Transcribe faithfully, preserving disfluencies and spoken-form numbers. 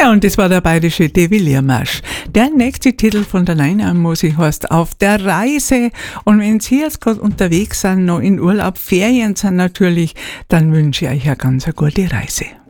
Ja, und das war der bayerische De Villiers-Marsch. Der nächste Titel von der Nein-Musik heißt Auf der Reise. Und wenn Sie jetzt gerade unterwegs sind, noch in Urlaub, Ferien sind natürlich, dann wünsche ich euch eine ganz eine gute Reise.